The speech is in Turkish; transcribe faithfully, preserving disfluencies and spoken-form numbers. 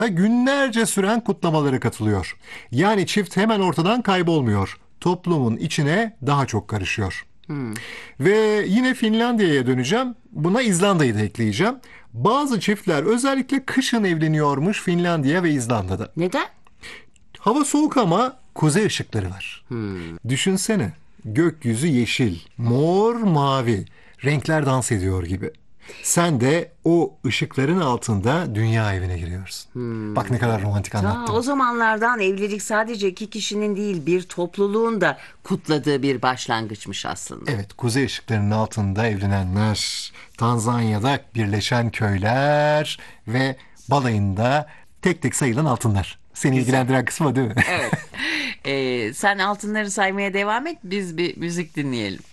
günlerce süren kutlamalara katılıyor. Yani çift hemen ortadan kaybolmuyor. Toplumun içine daha çok karışıyor. Hmm. Ve yine Finlandiya'ya döneceğim. Buna İzlanda'yı da ekleyeceğim. Bazı çiftler özellikle kışın evleniyormuş Finlandiya ve İzlanda'da. Neden? Hava soğuk ama kuzey ışıkları var. Hmm. Düşünsene, gökyüzü yeşil, mor, mavi, renkler dans ediyor gibi. Sen de o ışıkların altında dünya evine giriyorsun. Bak ne kadar romantik Ta anlattım. o zamanlardan evlilik sadece iki kişinin değil, bir topluluğun da kutladığı bir başlangıçmış aslında. Evet, kuzey ışıklarının altında evlenenler, Tanzanya'da birleşen köyler ve balayında tek tek sayılan altınlar. Seni Güzel. ilgilendiren kısmı o değil mi? Evet. Ee, sen altınları saymaya devam et, biz bir müzik dinleyelim.